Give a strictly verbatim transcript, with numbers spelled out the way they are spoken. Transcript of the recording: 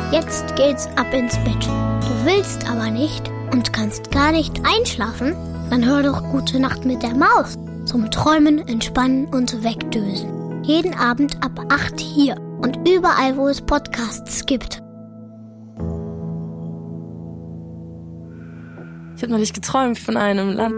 Jetzt geht's ab ins Bett. Du willst aber nicht und kannst gar nicht einschlafen? Dann hör doch Gute Nacht mit der Maus. Zum Träumen, Entspannen und Wegdösen. Jeden Abend ab acht hier und überall, wo es Podcasts gibt. Ich habe neulich geträumt von einem Land.